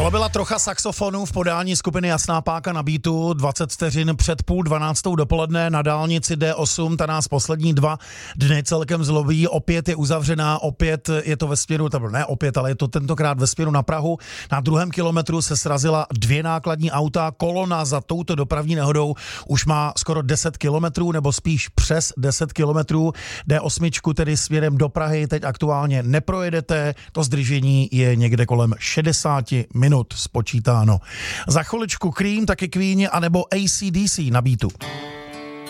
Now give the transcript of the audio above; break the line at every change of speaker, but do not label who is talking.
Tohle byla trocha saxofonů v podání skupiny Jasná páka na beatu, 20 vteřin před 11:30 dopoledne na dálnici D8, ta nás poslední 2 dny celkem zlobí, opět je uzavřená, opět je to ve směru, ne opět, ale je to tentokrát ve směru na Prahu. Na 2. kilometru se srazila 2 nákladní auta, kolona za touto dopravní nehodou už má skoro 10 kilometrů, nebo spíš přes 10 kilometrů. D8 tedy směrem do Prahy teď aktuálně neprojedete, to zdržení je někde kolem 60 minut spočítáno. Za chviličku Cream, taky Queen, anebo AC/DC na beatu.